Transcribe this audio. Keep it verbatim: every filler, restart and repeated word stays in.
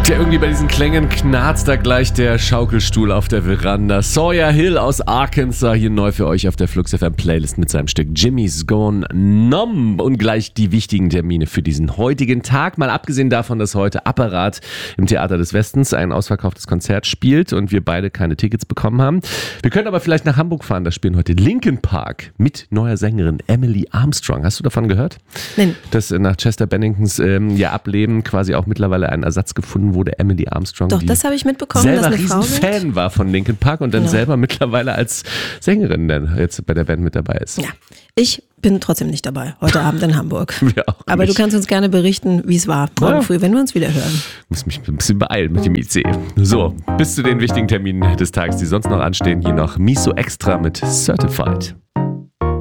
Tja, irgendwie bei diesen Klängen knarzt da gleich der Schaukelstuhl auf der Veranda. Sawyer Hill aus Arkansas hier neu für euch auf der Flux F M Playlist mit seinem Stück Jimmy's Gone Numb. Und gleich die wichtigen Termine für diesen heutigen Tag. Mal abgesehen davon, dass heute Apparat im Theater des Westens ein ausverkauftes Konzert spielt und wir beide keine Tickets bekommen haben. Wir können aber vielleicht nach Hamburg fahren. Da spielen heute Linkin Park mit neuer Sängerin Emily Armstrong. Hast du davon gehört? Nein. Dass nach Chester Benningtons ähm, ja, Ableben quasi auch mittlerweile ein Ersatz gefunden wurde, Emily Armstrong, Doch, die das habe ich mitbekommen, selber dass eine Frau Riesenfan war von Linkin Park und dann Genau. selber mittlerweile als Sängerin dann jetzt bei der Band mit dabei ist. Ja, ich bin trotzdem nicht dabei, heute Abend in Hamburg. Wir auch Aber nicht. du kannst uns gerne berichten, wie es war, morgen Ja. früh, wenn wir uns wieder hören. Ich muss mich ein bisschen beeilen mit dem I C. So, bis zu den wichtigen Terminen des Tages, die sonst noch anstehen, hier noch Miso Extra mit Certified.